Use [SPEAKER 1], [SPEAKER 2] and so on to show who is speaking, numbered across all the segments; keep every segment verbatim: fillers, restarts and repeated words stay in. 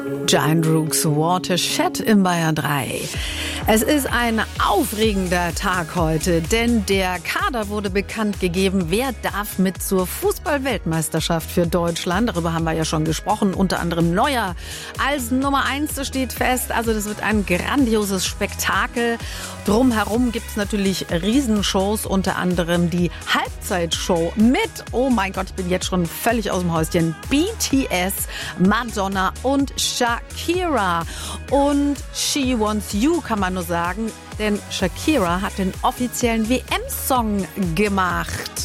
[SPEAKER 1] Giant Rooks Watershed im Bayern drei. Es ist ein aufregender Tag heute, denn der Kader wurde bekannt gegeben. Wer darf mit zur Fußball-Weltmeisterschaft für Deutschland? Darüber haben wir ja schon gesprochen. Unter anderem Neuer als Nummer eins, das steht fest. Also das wird ein grandioses Spektakel. Drumherum gibt es natürlich Riesenshows, unter anderem die Halbzeitshow mit, oh mein Gott, ich bin jetzt schon völlig aus dem Häuschen, B T S, Madonna und Shakira. Und She Wants You kann man nur sagen, denn Shakira hat den offiziellen W M-Song gemacht.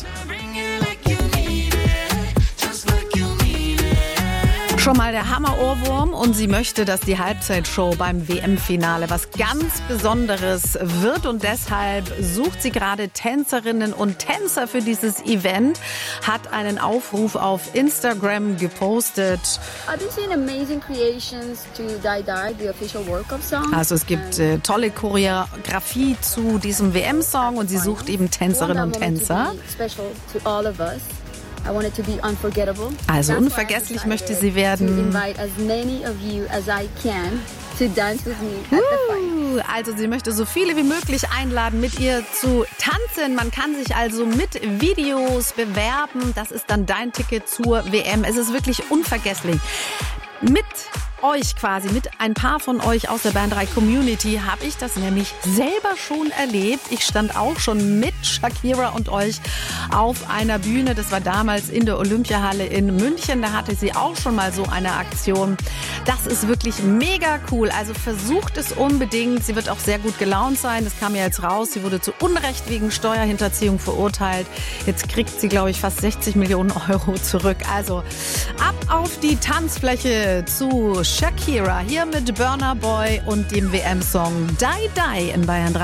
[SPEAKER 1] Schon mal der Hammer-Ohrwurm und sie möchte, dass die Halbzeitshow beim W M-Finale was ganz Besonderes wird und deshalb sucht sie gerade Tänzerinnen und Tänzer für dieses Event, hat einen Aufruf auf Instagram gepostet. Also es gibt äh, tolle Choreografie zu diesem W M-Song und sie sucht eben Tänzerinnen und Tänzer. Also unvergesslich möchte sie werden. Uh, also sie möchte so viele wie möglich einladen, mit ihr zu tanzen. Man kann sich also mit Videos bewerben. Das ist dann dein Ticket zur W M. Es ist wirklich unvergesslich. Mit euch quasi, mit ein paar von euch aus der Bayern drei Community habe ich das nämlich selber schon erlebt. Ich stand auch schon mit Shakira und euch auf einer Bühne. Das war damals in der Olympiahalle in München. Da hatte sie auch schon mal so eine Aktion. Das ist wirklich mega cool. Also versucht es unbedingt. Sie wird auch sehr gut gelaunt sein. Das kam ja jetzt raus. Sie wurde zu Unrecht wegen Steuerhinterziehung verurteilt. Jetzt kriegt sie, glaube ich, fast sechzig Millionen Euro zurück. Also ab auf die Tanzfläche zu Shakira hier mit Burna Boy und dem W M-Song Die Die in Bayern drei.